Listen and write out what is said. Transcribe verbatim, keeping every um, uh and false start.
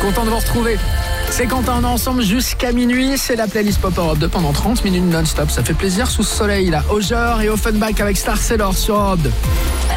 Content de vous retrouver. C'est Quentin, on est ensemble jusqu'à minuit. C'est la playlist Pop Europe deux pendant trente minutes non-stop. Ça fait plaisir sous ce soleil là. Au genre et Offenbach avec Star Sailor sur Europe deux.